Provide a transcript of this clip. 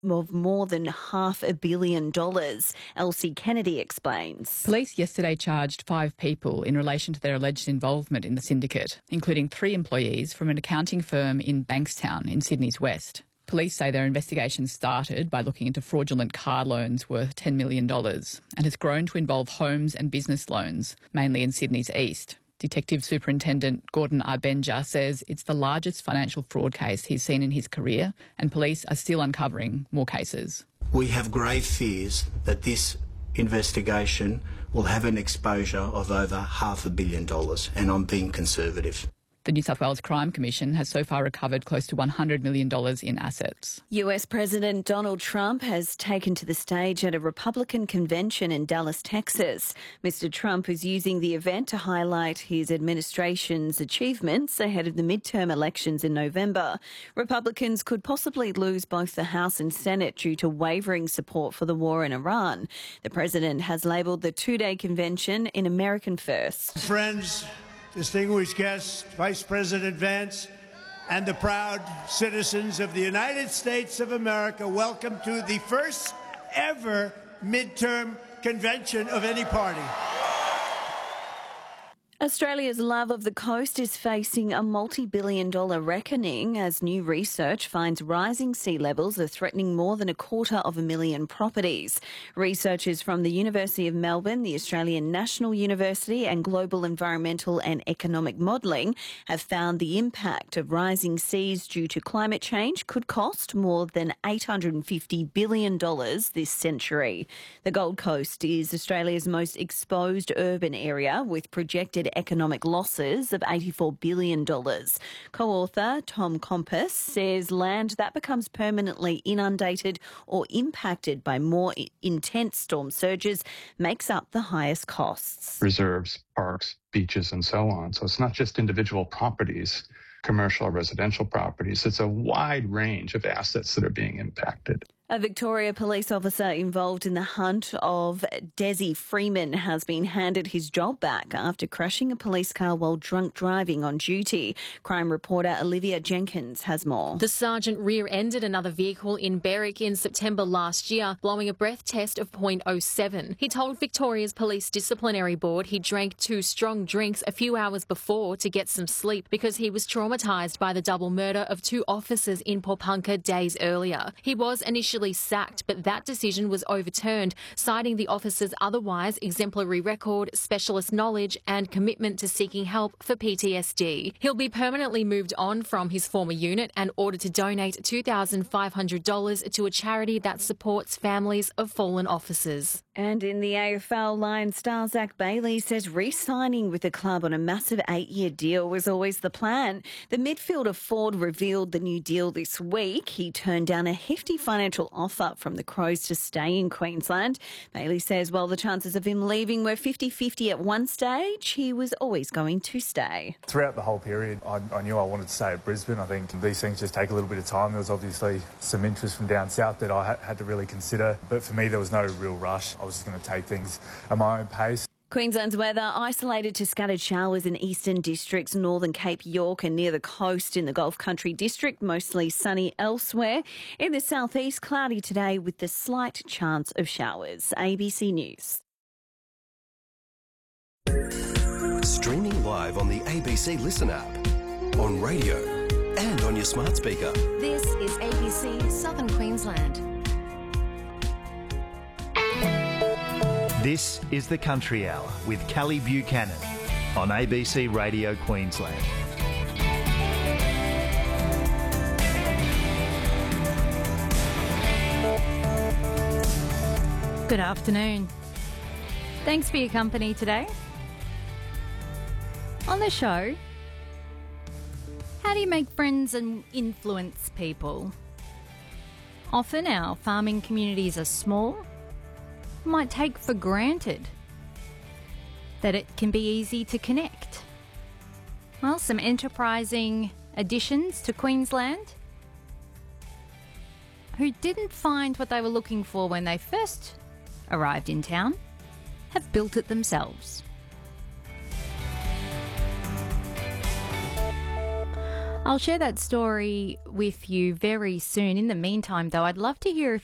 of more than $500 million. Elsie Kennedy explains. Police yesterday charged 5 people in relation to their alleged involvement in the syndicate, including 3 employees from an accounting firm in Bankstown in Sydney's west. Police say their investigation started by looking into fraudulent car loans worth $10 million and has grown to involve homes and business loans, mainly in Sydney's east. Detective Superintendent Gordon Arbenja says it's the largest financial fraud case he's seen in his career, and police are still uncovering more cases. We have grave fears that this investigation will have an exposure of over $500 million, and I'm being conservative. The New South Wales Crime Commission has so far recovered close to $100 million in assets. US President Donald Trump has taken to the stage at a Republican convention in Dallas, Texas. Mr. Trump is using the event to highlight his administration's achievements ahead of the midterm elections in November. Republicans could possibly lose both the House and Senate due to wavering support for the war in Iran. The president has labelled the 2-day convention in American First. Friends, distinguished guests, Vice President Vance, and the proud citizens of the United States of America, welcome to the first ever midterm convention of any party. Australia's love of the coast is facing a multi-billion-dollar reckoning as new research finds rising sea levels are threatening more than 250,000 properties. Researchers from the University of Melbourne, the Australian National University and Global Environmental and Economic Modelling have found the impact of rising seas due to climate change could cost more than $850 billion this century. The Gold Coast is Australia's most exposed urban area with projected economic losses of $84 billion. Co-author Tom Compass says land that becomes permanently inundated or impacted by more intense storm surges makes up the highest costs. Reserves, parks, beaches, and so on. So it's not just individual properties, commercial or residential properties. It's a wide range of assets that are being impacted. A Victoria police officer involved in the hunt of Desi Freeman has been handed his job back after crashing a police car while drunk driving on duty. Crime reporter Olivia Jenkins has more. The sergeant rear-ended another vehicle in Berwick in September last year, blowing a breath test of .07. He told Victoria's Police Disciplinary Board he drank 2 strong drinks a few hours before to get some sleep because he was traumatised by the double murder of 2 officers in Popunka days earlier. He was initially sacked, but that decision was overturned, citing the officer's otherwise exemplary record, specialist knowledge and commitment to seeking help for PTSD. He'll be permanently moved on from his former unit and ordered to donate $2,500 to a charity that supports families of fallen officers. And in the AFL, Lions star Zach Bailey says re-signing with the club on a massive 8-year deal was always the plan. The midfielder Ford revealed the new deal this week. He turned down a hefty financial offer from the Crows to stay in Queensland. Bailey says while the chances of him leaving were 50-50 at one stage, he was always going to stay. Throughout the whole period, I knew I wanted to stay at Brisbane. I think these things just take a little bit of time. There was obviously some interest from down south that I had to really consider. But for me, there was no real rush. I was just going to take things at my own pace. Queensland's weather isolated to scattered showers in eastern districts, northern Cape York and near the coast in the Gulf Country district, mostly sunny elsewhere. In the southeast, cloudy today with the slight chance of showers. ABC News. Streaming live on the ABC Listen app, on radio and on your smart speaker. This is ABC Southern Queensland. This is the Country Hour with Callie Buchanan on ABC Radio Queensland. Good afternoon. Thanks for your company today. On the show, how do you make friends and influence people? Often our farming communities are small. Might take for granted that it can be easy to connect. Well, some enterprising additions to Queensland who didn't find what they were looking for when they first arrived in town have built it themselves. I'll share that story with you very soon. In the meantime, though, I'd love to hear